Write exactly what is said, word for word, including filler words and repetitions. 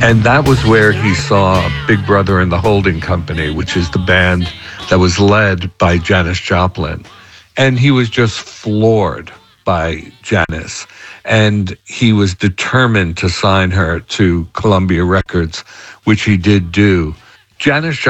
And that was where he saw Big Brother and the Holding Company, which is the band that was led by Janis Joplin. And he was just floored by Janis. And he was determined to sign her to Columbia Records, which he did do. Janis